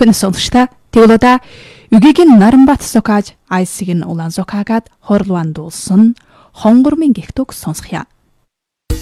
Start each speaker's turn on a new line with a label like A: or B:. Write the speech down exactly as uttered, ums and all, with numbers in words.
A: Хүн сонсогчдаа Тэглода үгийн Наранбат сокааж айсгийн улаан сокаагаад хорлуан дуулсан хонгормын гихтог сонсхия.